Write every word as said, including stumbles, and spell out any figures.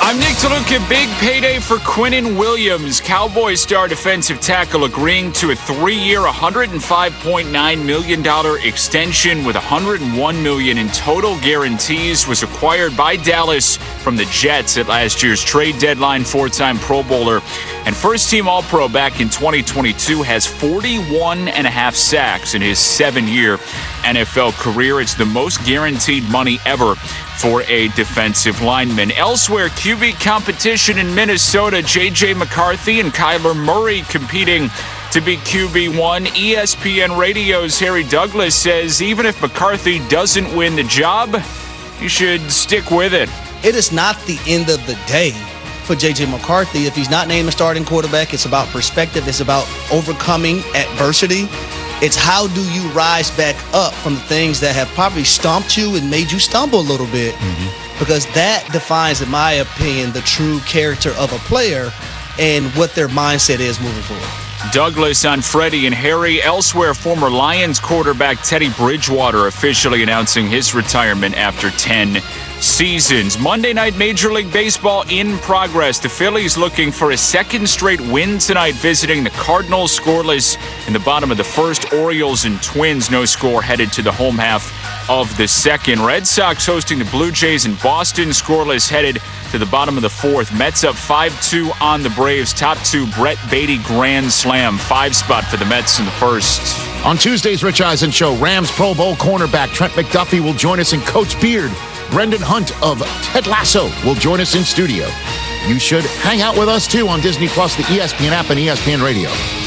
I'm Nick DeLuca. Big payday for Quinnen Williams. Cowboys star defensive tackle agreeing to a three-year, one hundred five point nine million dollars extension with one hundred one million dollars in total guarantees. Was acquired by Dallas from the Jets at last year's trade deadline. Four-time Pro Bowler and first-team All-Pro back in twenty twenty-two. Has forty-one and a half sacks in his seven-year N F L career. It's the most guaranteed money ever for a defensive lineman. Elsewhere, Q B competition in Minnesota. J J McCarthy and Kyler Murray competing to be Q B one. E S P N Radio's Harry Douglas says even if McCarthy doesn't win the job, he should stick with it. It is not the end of the day for J J McCarthy. If he's not named a starting quarterback, it's about perspective. It's about overcoming adversity. It's how do you rise back up from the things that have probably stumped you and made you stumble a little bit, mm-hmm. because that defines, in my opinion, the true character of a player and what their mindset is moving forward. Douglas on Freddie and Harry. Elsewhere, former Lions quarterback Teddy Bridgewater officially announcing his retirement after ten seasons. Monday night Major League Baseball in progress. The Phillies looking for a second straight win tonight, visiting the Cardinals. Scoreless in the bottom of the first. Orioles and Twins, no score, headed to the home half of the second. Red Sox hosting the Blue Jays in Boston. Scoreless headed to the bottom of the fourth. Mets up five two on the Braves. Top two, Brett Beatty grand slam. Five spot for the Mets in the first. On Tuesday's Rich Eisen Show, Rams Pro Bowl cornerback Trent McDuffie will join us, and Coach Beard, Brendan Hunt of Ted Lasso, will join us in studio. You should hang out with us, too, on Disney Plus, the E S P N app, and E S P N Radio.